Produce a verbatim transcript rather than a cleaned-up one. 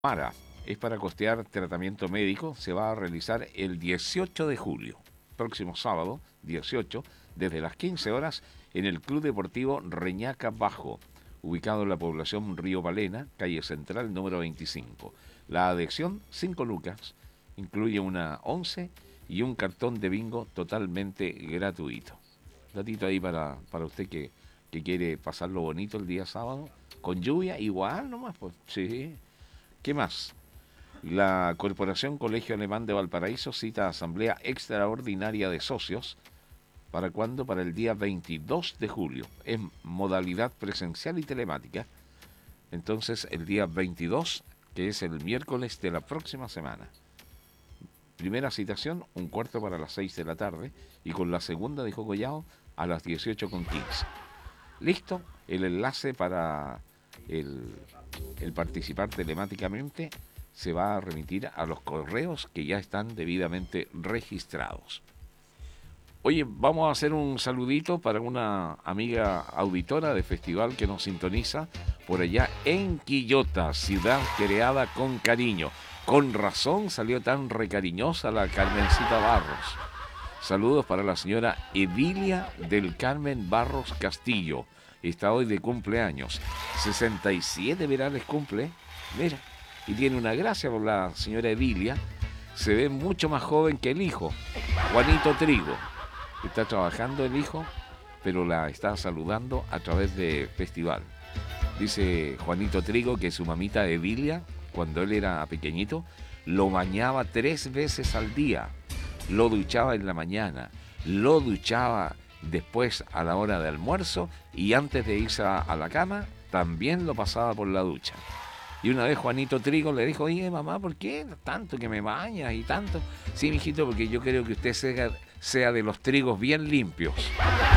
Para, es para costear tratamiento médico, se va a realizar el dieciocho de julio, próximo sábado, dieciocho, desde las quince horas, en el Club Deportivo Reñaca Bajo, ubicado en la población Río Palena, calle Central número veinticinco. La adhesión, cinco lucas, incluye una once y un cartón de bingo totalmente gratuito. Datito ahí para, para usted que, que quiere pasarlo bonito el día sábado, con lluvia, igual nomás, pues sí. ¿Qué más? La Corporación Colegio Alemán de Valparaíso cita asamblea extraordinaria de socios. ¿Para cuándo? Para el día veintidós de julio. En modalidad presencial y telemática. Entonces, el día veintidós, que es el miércoles de la próxima semana. Primera citación, un cuarto para las seis de la tarde. Y con la segunda, dijo Collado, a las dieciocho con quince. Listo, el enlace para el, el participar telemáticamente se va a remitir a los correos que ya están debidamente registrados. Oye, vamos a hacer un saludito para una amiga auditora de festival que nos sintoniza por allá en Quillota, ciudad creada con cariño. Con razón salió tan recariñosa la Carmencita Barros. Saludos para la señora Edilia del Carmen Barros Castillo. Está hoy de cumpleaños. sesenta y siete virales cumple. Mira. Y tiene una gracia por la señora Edilia. Se ve mucho más joven que el hijo, Juanito Trigo. Está trabajando el hijo, pero la está saludando a través de festival. Dice Juanito Trigo que su mamita Edilia, cuando él era pequeñito, lo bañaba tres veces al día. Lo duchaba en la mañana, lo duchaba después a la hora de almuerzo y antes de irse a, a la cama, también lo pasaba por la ducha. Y una vez Juanito Trigo le dijo, oye, mamá, ¿por qué tanto que me bañas y tanto? Sí, mijito, porque yo creo que usted sea, sea de los trigos bien limpios.